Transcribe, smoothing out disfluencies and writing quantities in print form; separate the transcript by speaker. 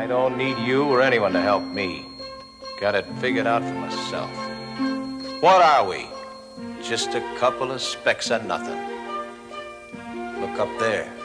Speaker 1: I don't need you or anyone to help me. Got it figured out for myself. What are we? Just a couple of specks of nothing. Look up there.